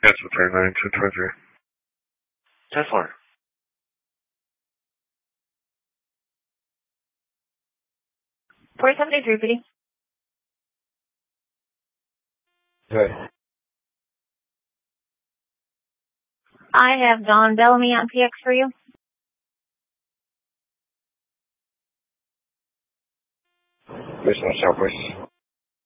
Yes, with 39223. 10-4. 473, please. Good. I have Don Bellamy on PX for you. Mission Southwest.